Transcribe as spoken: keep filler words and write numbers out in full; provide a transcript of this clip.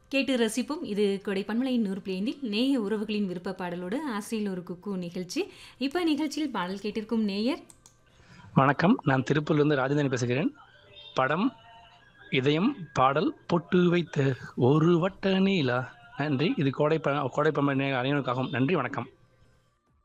கேட்டு ரசிப்போம். இது கொடை பன்மலையின் நூறு பிளேண்டில் நேய உறவுகளின் விருப்ப பாடலோடு ஆசையில் ஒரு குக்கு நிகழ்ச்சி. இப்ப நிகழ்ச்சியில் பாடல் கேட்டிருக்கும் நேயர் வணக்கம். நான் திருப்பூர்லேருந்து ராஜேந்திரன் பேசுகிறேன். படம் இதயம், பாடல் பொட்டு வைத்த ஒரு வட்ட நீலா. நன்றி. இது கோடை ப கோடை பன்மலை அனைவருக்காகவும். நன்றி, வணக்கம்.